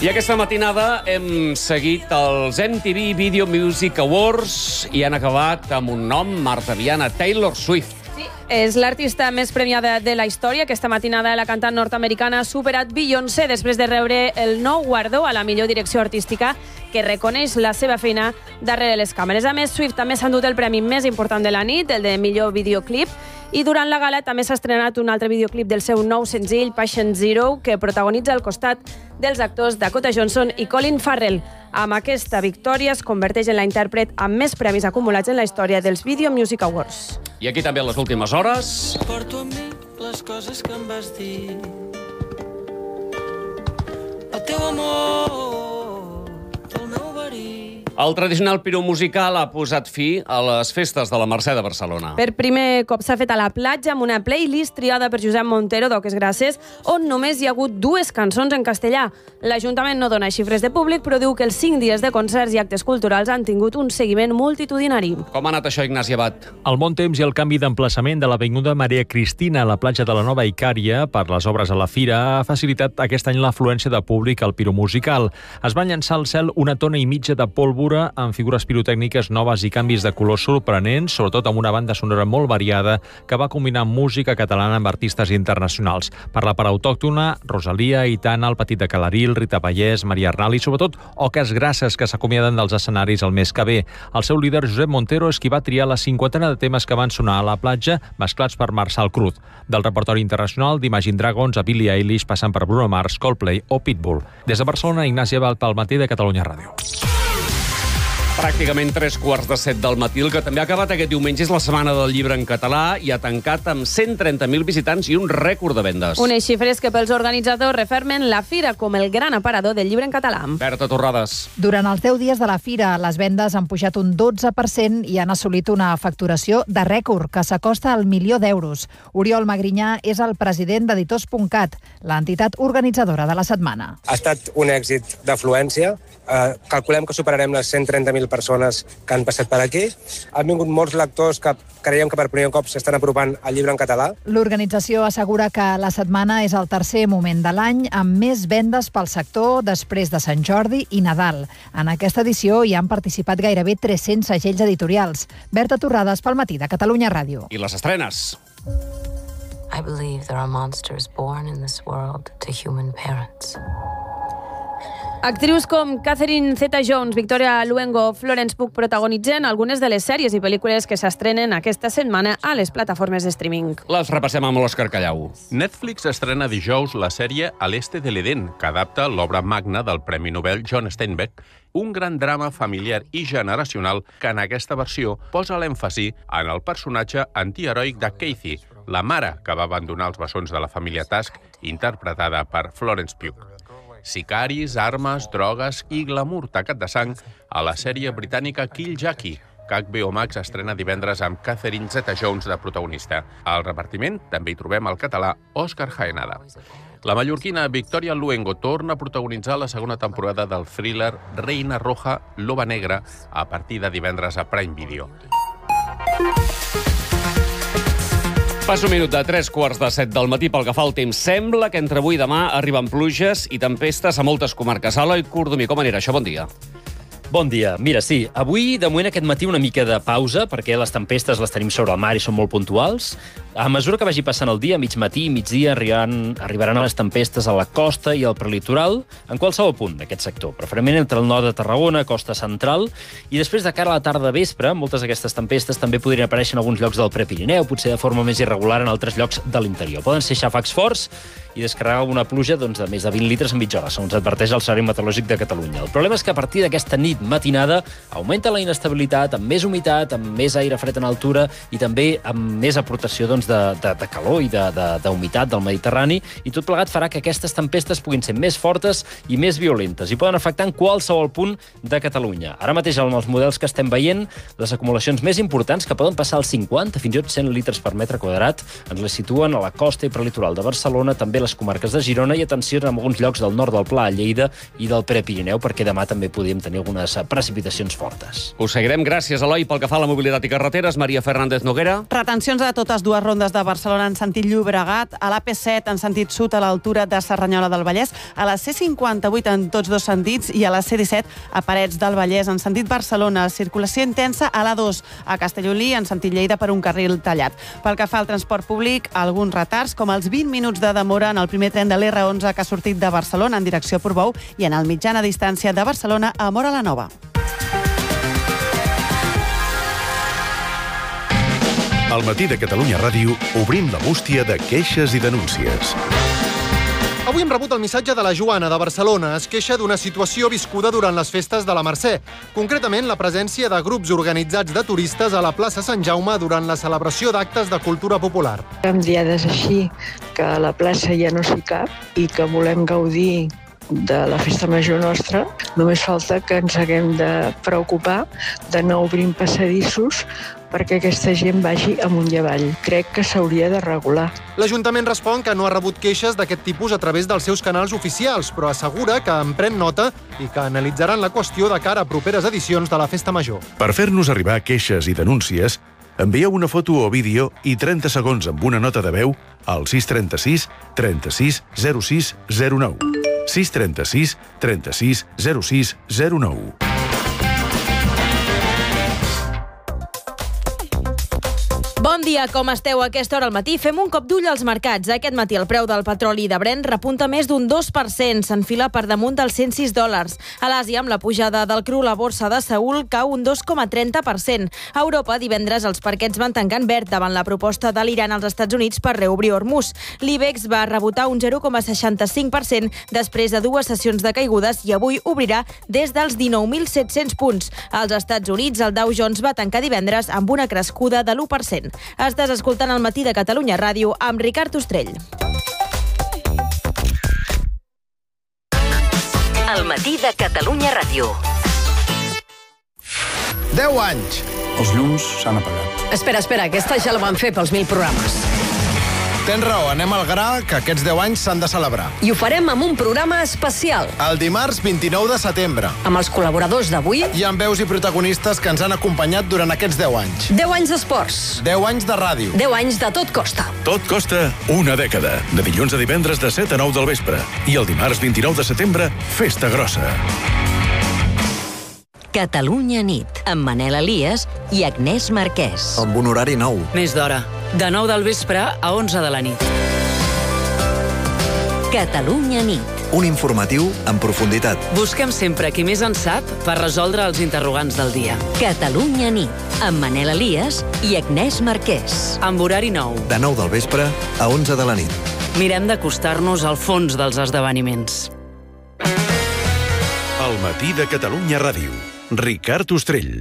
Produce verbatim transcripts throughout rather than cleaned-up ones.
I aquesta matinada hem seguit els M T V Video Music Awards i han acabat amb un nom, Marta Viana, Taylor Swift. Sí, és l'artista més premiada de la història. Aquesta matinada la cantant nord-americana ha superat Beyoncé després de rebre el nou guardó a la millor direcció artística que reconeix la seva feina darrere les càmeres. A més, Swift també s'ha endut el premi més important de la nit, el de millor videoclip, i durant la gala també s'ha estrenat un altre videoclip del seu nou senzill, Patient Zero, que protagonitza al costat dels actors Dakota Johnson i Colin Farrell. Amb aquesta victòria es converteix en la intèrpret amb més premis acumulats en la història dels Video Music Awards. I aquí també a les últimes hores... Porto amb mi les coses que em vas dir. El teu amor, el meu verí. El tradicional piró musical ha posat fi a les festes de la Mercè de Barcelona. Per primer cop s'ha fet a la platja amb una playlist triada per Josep Montero d'Oques Grasses, on només hi ha hagut dues cançons en castellà. L'Ajuntament no dona xifres de públic, però diu que els cinc dies de concerts i actes culturals han tingut un seguiment multitudinari. Com ha anat això, Ignasi Abad? El bon temps i el canvi d'emplaçament de l'avinguda Maria Cristina a la platja de la Nova Icària per les obres a la Fira ha facilitat aquest any l'afluència de públic al piró musical. Es van llançar al cel una tona i mitja de pólvora amb figures pirotècniques noves i canvis de color sorprenents, sobretot amb una banda sonora molt variada que va combinar música catalana amb artistes internacionals. Per la part autòctona, Rosalia, Aitana, El Petit de Calaril, Rita Pallès, Maria Arnal i sobretot Oques Grasses, que s'acomiaden dels escenaris el mes que ve. El seu líder, Josep Montero, és qui va triar la cinquantena de temes que van sonar a la platja, mesclats per Marçal Cruz. Del repertori internacional d'Imagine Dragons a Billie Eilish, passant per Bruno Mars, Coldplay o Pitbull. Des de Barcelona, Ignasi Abad pel Matí de Catalunya Ràdio. Pràcticament tres quarts de set del matí. El que també ha acabat aquest diumenge és la Setmana del Llibre en Català i ha tancat amb cent trenta mil visitants i un rècord de vendes. Unes xifres que pels organitzadors refermen la Fira com el gran aparador del llibre en català. Berta Torrades. Durant els deu dies de la Fira, les vendes han pujat un dotze per cent i han assolit una facturació de rècord que s'acosta al milió d'euros. Oriol Magrinyà és el president d'Editors punt cat, l'entitat organitzadora de la setmana. Ha estat un èxit d'afluència. Uh, calculem que superarem les cent trenta mil persones que han passat per aquí. Han vingut molts lectors que creiem que per primer cop s'estan apropant al llibre en català. L'organització assegura que la setmana és el tercer moment de l'any amb més vendes pel sector després de Sant Jordi i Nadal. En aquesta edició hi han participat gairebé tres-cents segells editorials. Berta Torrades pel Matí de Catalunya Ràdio. I les estrenes. I believe there are monsters born in this world to human parents. Actrius com Catherine Zeta-Jones, Victoria Luengo o Florence Pugh protagonitzen algunes de les sèries i pel·lícules que s'estrenen aquesta setmana a les plataformes de streaming. Les repassem amb l'Òscar Callau. Netflix estrena dijous la sèrie A l'Este de l'Edén, que adapta l'obra magna del Premi Nobel John Steinbeck, un gran drama familiar i generacional que en aquesta versió posa l'èmfasi en el personatge antiheroic de Kathy, la mare que va abandonar els bessons de la família Tusk, interpretada per Florence Pugh. Sicaris, armes, drogues i glamour tacat de sang a la sèrie britànica Kill Jackie, que H B O Max estrena divendres amb Catherine Zeta-Jones de protagonista. Al repartiment també hi trobem el català Òscar Jaenada. La mallorquina Victoria Luengo torna a protagonitzar la segona temporada del thriller Reina Roja, Loba Negra, a partir de divendres a Prime Video. Passa un minut de tres quarts de set del matí pel que fa al temps. Sembla que entre avui i demà arriben pluges i tempestes a moltes comarques. Eloi Cordomí, com anirà això? Bon dia. Bon dia. Mira, sí, avui, de moment, aquest matí una mica de pausa, perquè les tempestes les tenim sobre el mar i són molt puntuals. A mesura que vagi passant el dia, mig matí i migdia, arribaran, arribaran a les tempestes a la costa i al prelitoral, en qualsevol punt d'aquest sector, preferentment entre el nord de Tarragona, costa central, i després de cara a la tarda vespre, moltes d'aquestes tempestes també podrien aparèixer en alguns llocs del Prepirineu, potser de forma més irregular en altres llocs de l'interior. Poden ser xàfecs forts i descarregar alguna pluja doncs, de més de vint litres en mitja hora, segons adverteix el Servei Meteorològic de Catalunya. El problema és que a partir d'aquesta nit matinada augmenta la inestabilitat, amb més humitat, amb més aire fred en altura i també amb més aportació doncs, de, de, de calor i d'humitat de, de, del Mediterrani, i tot plegat farà que aquestes tempestes puguin ser més fortes i més violentes i poden afectar en qualsevol punt de Catalunya. Ara mateix, en els models que estem veient, les acumulacions més importants, que poden passar als cinquanta fins i tot cent litres per metre quadrat, ens les situen a la costa i prelitoral de Barcelona, també les comarques de Girona i, atenció, en alguns llocs del nord del Pla, a Lleida i del Prepirineu, perquè demà també podríem tenir algunes precipitacions fortes. Ho seguirem. Gràcies, Eloi. Pel que fa a la mobilitat i carreteres, Maria Fernández Noguera. Retencions a totes dues rondes de Barcelona en sentit Llobregat, a l'A P set en sentit sud a l'altura de Cerdanyola del Vallès, a la C cinquanta-vuit en tots dos sentits i a la C disset a Parets del Vallès en sentit Barcelona. Circulació intensa a l'A dos a Castellolí en sentit Lleida per un carril tallat. Pel que fa al transport públic, alguns retards, com els vint minuts de demora en el primer tren de l'R onze que ha sortit de Barcelona en direcció a Portbou i en el mitjana distància de Barcelona a Móra la Nova. Al matí de Catalunya Ràdio obrim la bústia de queixes i denúncies. Avui hem rebut el missatge de la Joana, de Barcelona. Es queixa d'una situació viscuda durant les festes de la Mercè. Concretament, la presència de grups organitzats de turistes a la plaça Sant Jaume durant la celebració d'actes de cultura popular. Amb diades així, que a la plaça ja no s'hi cap i que volem gaudir de la festa major nostra, només falta que ens haguem de preocupar d'anar obrint passadissos perquè aquesta gent vagi amunt i avall. Crec que s'hauria de regular. L'Ajuntament respon que no ha rebut queixes d'aquest tipus a través dels seus canals oficials, però assegura que en pren nota i que analitzaran la qüestió de cara a properes edicions de la Festa Major. Per fer-nos arribar queixes i denúncies, envieu una foto o vídeo i trenta segons amb una nota de veu al sis trenta-sis trenta-sis zero sis zero nou. sis trenta-sis trenta-sis zero sis zero nou. Bon dia, com esteu a aquesta hora al matí? Fem un cop d'ull als mercats. Aquest matí el preu del petroli de Brent repunta més d'un dos per cent, s'enfila per damunt dels cent sis dòlars. A l'Àsia, amb la pujada del cru, la borsa de Seül cau un dos coma trenta per cent. A Europa, divendres, els parquets van tancar en verd davant la proposta de l'Iran als Estats Units per reobrir Hormuz. L'IBEX va rebotar un zero coma seixanta-cinc per cent després de dues sessions de caigudes i avui obrirà des dels dinou mil set-cents punts. Als Estats Units, el Dow Jones va tancar divendres amb una crescuda de l'u per cent. Estàs escoltant el matí de Catalunya Ràdio amb Ricard Ostrell. El matí de Catalunya Ràdio. deu anys. Els llums s'han apagat. Espera, espera, aquesta ja la van fer pels mil programes. Tens raó, anem al gra, que aquests deu anys s'han de celebrar. I ho farem amb un programa especial. El dimarts vint-i-nou de setembre. Amb els col·laboradors d'avui. I amb veus i protagonistes que ens han acompanyat durant aquests deu anys. deu anys d'esports. deu anys de ràdio. deu anys de Tot Costa. Tot costa una dècada. De dilluns a divendres de set a nou del vespre. I el dimarts vint-i-nou de setembre, festa grossa. Catalunya nit, amb Manel Elias i Agnès Marquès. Amb un horari nou. Més d'hora. De nou del vespre a onze de la nit. Catalunya nit. Un informatiu en profunditat. Busquem sempre qui més en sap per resoldre els interrogants del dia. Catalunya nit, amb Manel Elias i Agnès Marquès. Amb horari nou. De nou del vespre a onze de la nit. Mirem d'acostar-nos al fons dels esdeveniments. El matí de Catalunya Ràdio. Ricard Ostrell.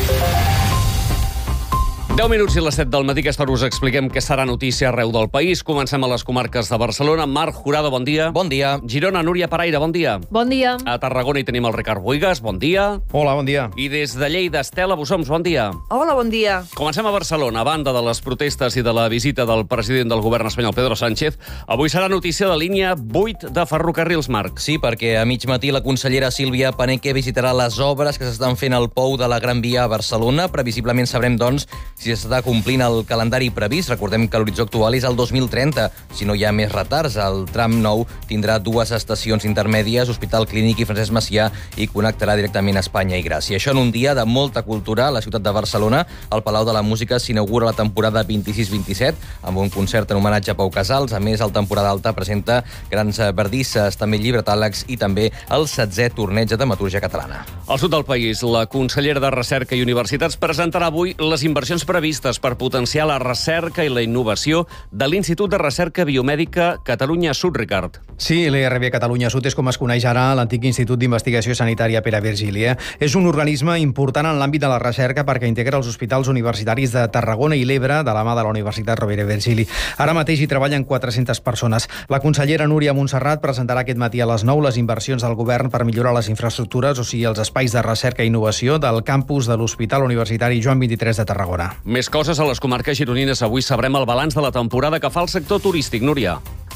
deu minuts i les set del matí, aquesta hora us expliquem què serà notícia arreu del país. Comencem a les comarques de Barcelona. Marc Jurado, bon dia. Bon dia. Girona, Núria Paraire, bon dia. Bon dia. A Tarragona hi tenim el Ricard Boigas, bon dia. Hola, bon dia. I des de Lleida, Estela Bussoms, bon dia. Hola, bon dia. Comencem a Barcelona. A banda de les protestes i de la visita del president del govern espanyol, Pedro Sánchez, avui serà notícia de línia vuit de ferrocarrils, Marc. Sí, perquè a mig matí la consellera Sílvia Paneque visitarà les obres que s'estan fent al pou de la Gran Via a Barcelona. Previsiblement sabrem, doncs, si s'està complint el calendari previst. Recordem que l'horitzó actual és el dos mil trenta. Si no hi ha més retards, el tram nou tindrà dues estacions intermèdies, Hospital Clínic i Francesc Macià, i connectarà directament a Espanya i Gràcia. Això en un dia de molta cultura a la ciutat de Barcelona. Al Palau de la Música s'inaugura la temporada vint-i-sis vint-i-set amb un concert en homenatge a Pau Casals. A més, el temporada alta presenta grans verdisses, també llibretàlegs i també el setzè torneig de dramatúrgia catalana. Al sud del país, la consellera de Recerca i Universitats presentarà avui les inversions previstes per potenciar la recerca i la innovació de l'Institut de Recerca Biomèdica Catalunya Sud, Ricard. Sí, l'E R B Catalunya Sud és com es coneix ara l'antic Institut d'Investigació Sanitària Pere Virgili. Eh? És un organisme important en l'àmbit de la recerca perquè integra els hospitals universitaris de Tarragona i l'Ebre de la mà de la Universitat Rovira i Virgili. Ara mateix hi treballen quatre-centes persones. La consellera Núria Montserrat presentarà aquest matí a les nou les inversions del govern per millorar les infraestructures, o sigui, els espais de recerca i innovació del campus de l'Hospital Universitari Joan vint-i-tres de Tarragona. Més coses a les comarques gironines. Avui sabrem el balanç de la temporada que fa el sector turístic, Núria.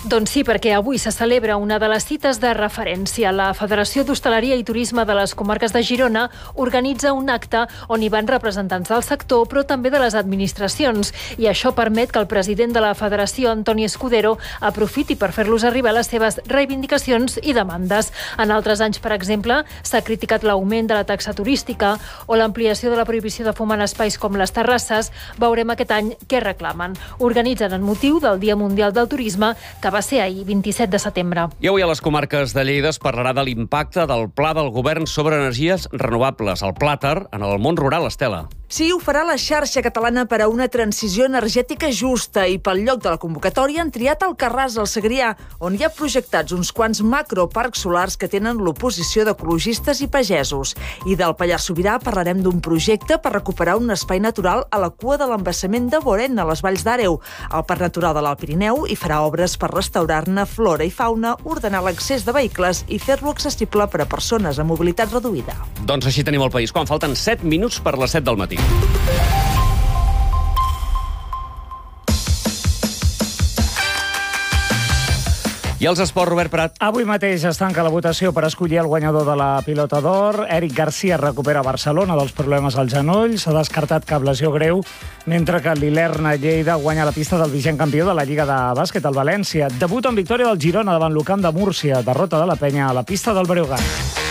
Doncs sí, perquè avui se celebra una de les cites de referència. La Federació d'Hostaleria i Turisme de les Comarques de Girona organitza un acte on hi van representants del sector, però també de les administracions. I això permet que el president de la Federació, Antoni Escudero, aprofiti per fer-los arribar les seves reivindicacions i demandes. En altres anys, per exemple, s'ha criticat l'augment de la taxa turística o l'ampliació de la prohibició de fumar en espais com les terrasses. Veurem aquest any què reclamen. Organitzen en motiu del Dia Mundial del Turisme, que va ser ahir, vint-i-set de setembre. I avui a les comarques de Lleida es parlarà de l'impacte del pla del govern sobre energies renovables, el Plàter, en el món rural, Estela. Sí, ho farà la xarxa catalana per a una transició energètica justa i pel lloc de la convocatòria han triat Alcarràs, al Segrià, on hi ha projectats uns quants macroparcs solars que tenen l'oposició d'ecologistes i pagesos. I del Pallars Sobirà parlarem d'un projecte per recuperar un espai natural a la cua de l'embassament de Borén, a les Valls d'Àreu. El Parc Natural de l'Alt Pirineu hi farà obres per restaurar-ne flora i fauna, ordenar l'accés de vehicles i fer-lo accessible per a persones amb mobilitat reduïda. Doncs així tenim el país, quan falten set minuts per les set del matí. I els esports, Robert Prat. Avui mateix es tanca la votació per escollir el guanyador de la Pilota d'Or. Eric Garcia recupera Barcelona dels problemes al genoll. S'ha descartat cap lesió greu, mentre que l'Ilerna Lleida guanya la pista del vigent campió de la Lliga de Bàsquet, el València. Debut en victòria del Girona davant l'Ucamp de Múrcia. Derrota de la Penya a la pista del Breogán.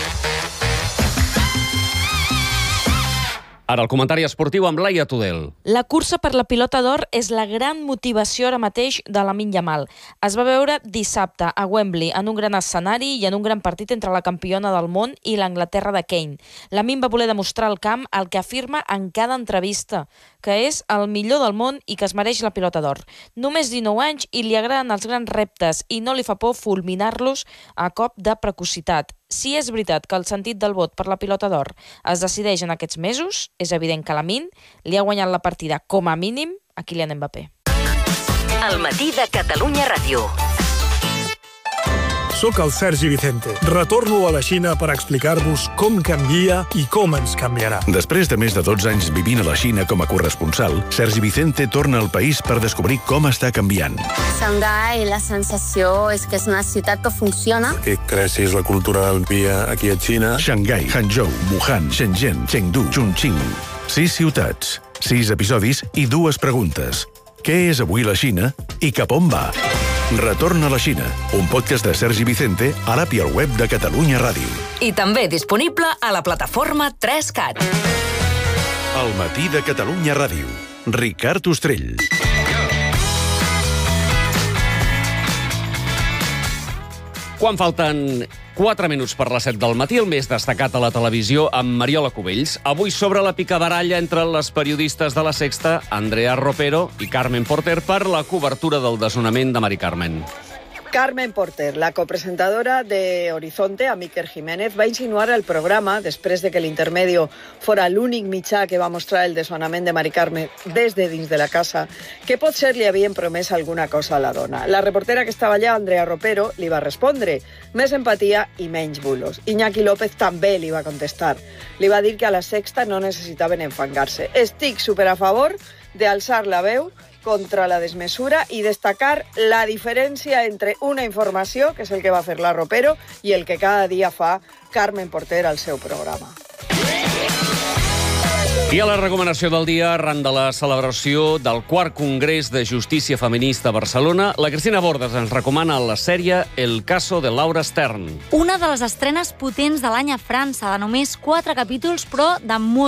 Ara el comentari esportiu amb Laia Tudel. La cursa per la Pilota d'Or és la gran motivació ara mateix de Lamine Yamal. Es va veure dissabte a Wembley en un gran escenari i en un gran partit entre la campiona del món i l'Anglaterra de Kane. Lamine va voler demostrar al camp el que afirma en cada entrevista, que és el millor del món i que es mereix la Pilota d'Or. Només dinou anys i li agraden els grans reptes i no li fa por fulminar-los a cop de precocitat. Si és veritat que el sentit del vot per la Pilota d'Or es decideix en aquests mesos, és evident que Lamine li ha guanyat la partida, com a mínim, a Kylian Mbappé. El matí de Catalunya Ràdio. Soc el Sergi Vicente. Retorno a la Xina per explicar-vos com canvia i com ens canviarà. Després de més de dotze anys vivint a la Xina com a corresponsal, Sergi Vicente torna al país per descobrir com està canviant. Xangai, la sensació és que és una ciutat que funciona. Que creixis la cultura del dia aquí a Xina. Xangai, Hangzhou, Wuhan, Shenzhen, Chengdu, Chongqing. Sis ciutats, sis episodis i dues preguntes. Què és avui la Xina i cap on va? Retorn a la Xina, un podcast de Sergi Vicente a l'app i al web de Catalunya Ràdio. I també disponible a la plataforma tres cat. El matí de Catalunya Ràdio. Ricard Ostrell. Quan falten quatre minuts per les set del matí, el més destacat a la televisió amb Mariola Cubells. Avui sobre la picabaralla entre les periodistes de La Sexta, Andrea Ropero i Carmen Porter, per la cobertura del desnonament de Mari Carmen. Carmen Porter, la copresentadora de Horizonte, amb Iker Jiménez, va insinuar al programa, després de que l'Intermedio fora l'únic mitjà que va mostrar el desnonament de Mari Carmen des de dins de la casa, que potser li havien promès alguna cosa a la dona. La reportera que estava allà, Andrea Ropero, li va respondre més empatia i menys bulos. Iñaki López també li va contestar. Li va dir que a La Sexta no necessitaven enfangar-se. Estic super a favor d'alçar la veu contra la desmesura i destacar la diferència entre una informació, que és el que va fer la Ropero, i el que cada dia fa Carmen Porter al seu programa. I a la recomanació del dia, arran de la celebració del quart Congrés de Justícia Feminista a Barcelona, la Cristina Bordes ens recomana la sèrie El caso de Laura Stern. Una de les estrenes potents de l'any a França, de només quatre capítols, però de molt